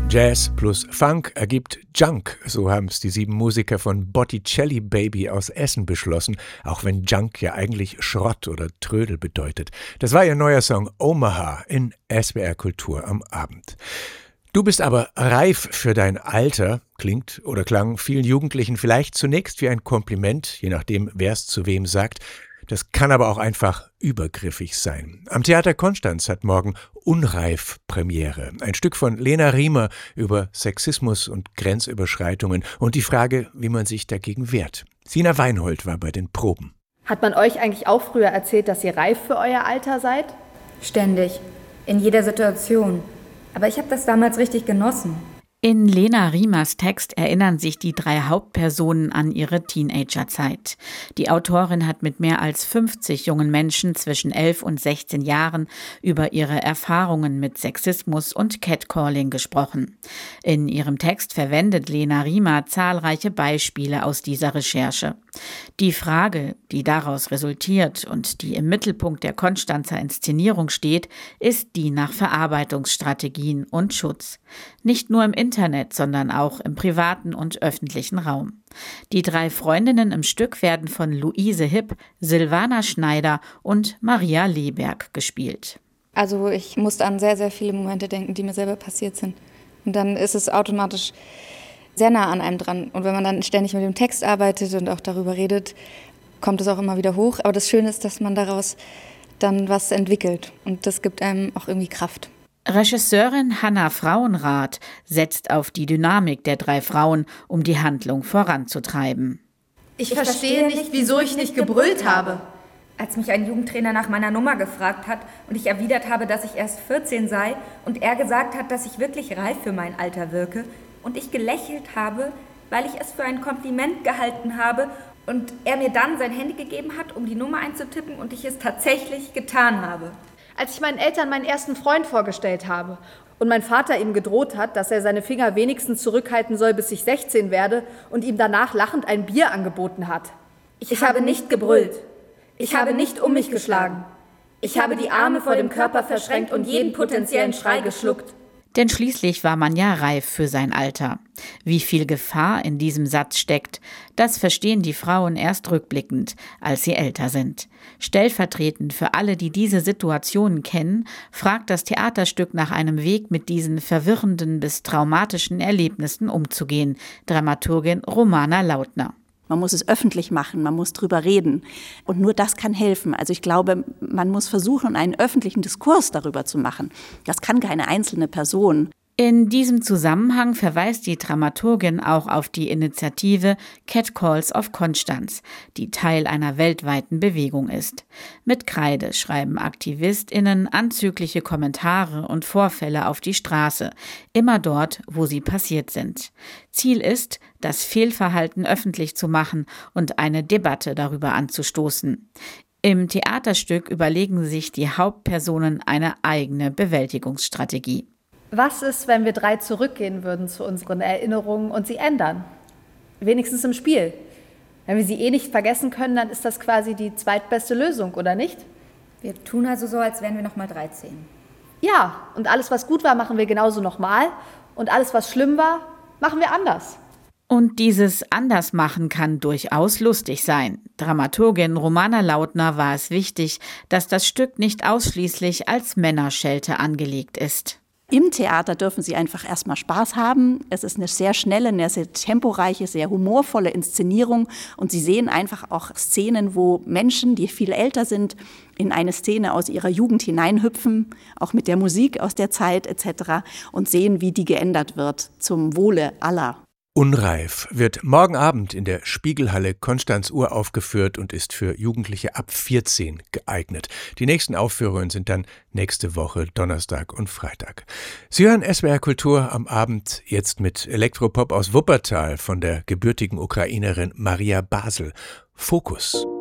Jazz plus Funk ergibt Junk, so haben es die 7 Musiker von Botticelli Baby aus Essen beschlossen, auch wenn Junk ja eigentlich Schrott oder Trödel bedeutet. Das war ihr neuer Song Omaha in SWR Kultur am Abend. Du bist aber reif für dein Alter, klingt oder klang vielen Jugendlichen vielleicht zunächst wie ein Kompliment, je nachdem, wer es zu wem sagt. Das kann aber auch einfach übergriffig sein. Am Theater Konstanz hat morgen Unreif Premiere. Ein Stück von Lena Riemer über Sexismus und Grenzüberschreitungen und die Frage, wie man sich dagegen wehrt. Sina Weinhold war bei den Proben. Hat man euch eigentlich auch früher erzählt, dass ihr reif für euer Alter seid? Ständig. In jeder Situation. Aber ich habe das damals richtig genossen. In Lena Riemers Text erinnern sich die 3 Hauptpersonen an ihre Teenagerzeit. Die Autorin hat mit mehr als 50 jungen Menschen zwischen 11 und 16 Jahren über ihre Erfahrungen mit Sexismus und Catcalling gesprochen. In ihrem Text verwendet Lena Riemer zahlreiche Beispiele aus dieser Recherche. Die Frage, die daraus resultiert und die im Mittelpunkt der Konstanzer Inszenierung steht, ist die nach Verarbeitungsstrategien und Schutz. Nicht nur im Internet, sondern auch im privaten und öffentlichen Raum. Die 3 Freundinnen im Stück werden von Luise Hipp, Silvana Schneider und Maria Leberg gespielt. Also ich musste an sehr, sehr viele Momente denken, die mir selber passiert sind. Und dann ist es automatisch sehr nah an einem dran. Und wenn man dann ständig mit dem Text arbeitet und auch darüber redet, kommt es auch immer wieder hoch. Aber das Schöne ist, dass man daraus dann was entwickelt. Und das gibt einem auch irgendwie Kraft. Regisseurin Hanna Frauenrath setzt auf die Dynamik der 3 Frauen, um die Handlung voranzutreiben. Ich verstehe nicht, wieso ich nicht gebrüllt habe. Als mich ein Jugendtrainer nach meiner Nummer gefragt hat und ich erwidert habe, dass ich erst 14 sei und er gesagt hat, dass ich wirklich reif für mein Alter wirke und ich gelächelt habe, weil ich es für ein Kompliment gehalten habe und er mir dann sein Handy gegeben hat, um die Nummer einzutippen und ich es tatsächlich getan habe. Als ich meinen Eltern meinen ersten Freund vorgestellt habe und mein Vater ihm gedroht hat, dass er seine Finger wenigstens zurückhalten soll, bis ich 16 werde und ihm danach lachend ein Bier angeboten hat. Ich habe nicht gebrüllt. Ich habe nicht um mich geschlagen. Ich habe die Arme vor dem Körper verschränkt und jeden potenziellen Schrei geschluckt. Denn schließlich war man ja reif für sein Alter. Wie viel Gefahr in diesem Satz steckt, das verstehen die Frauen erst rückblickend, als sie älter sind. Stellvertretend für alle, die diese Situationen kennen, fragt das Theaterstück nach einem Weg, mit diesen verwirrenden bis traumatischen Erlebnissen umzugehen. Dramaturgin Romana Lautner. Man muss es öffentlich machen, man muss drüber reden. Und nur das kann helfen. Also ich glaube, man muss versuchen, einen öffentlichen Diskurs darüber zu machen. Das kann keine einzelne Person. In diesem Zusammenhang verweist die Dramaturgin auch auf die Initiative Catcalls of Konstanz, die Teil einer weltweiten Bewegung ist. Mit Kreide schreiben AktivistInnen anzügliche Kommentare und Vorfälle auf die Straße, immer dort, wo sie passiert sind. Ziel ist, das Fehlverhalten öffentlich zu machen und eine Debatte darüber anzustoßen. Im Theaterstück überlegen sich die Hauptpersonen eine eigene Bewältigungsstrategie. Was ist, wenn wir 3 zurückgehen würden zu unseren Erinnerungen und sie ändern? Wenigstens im Spiel. Wenn wir sie nicht vergessen können, dann ist das quasi die zweitbeste Lösung, oder nicht? Wir tun also so, als wären wir noch mal 13. Ja, und alles, was gut war, machen wir genauso nochmal. Und alles, was schlimm war, machen wir anders. Und dieses Andersmachen kann durchaus lustig sein. Dramaturgin Romana Lautner war es wichtig, dass das Stück nicht ausschließlich als Männerschelte angelegt ist. Im Theater dürfen Sie einfach erstmal Spaß haben. Es ist eine sehr schnelle, eine sehr temporeiche, sehr humorvolle Inszenierung. Und Sie sehen einfach auch Szenen, wo Menschen, die viel älter sind, in eine Szene aus ihrer Jugend hineinhüpfen, auch mit der Musik aus der Zeit etc. und sehen, wie die geändert wird zum Wohle aller. Unreif wird morgen Abend in der Spiegelhalle Konstanz uraufgeführt und ist für Jugendliche ab 14 geeignet. Die nächsten Aufführungen sind dann nächste Woche Donnerstag und Freitag. Sie hören SWR Kultur am Abend jetzt mit Elektropop aus Wuppertal von der gebürtigen Ukrainerin Maria Basel. Fokus.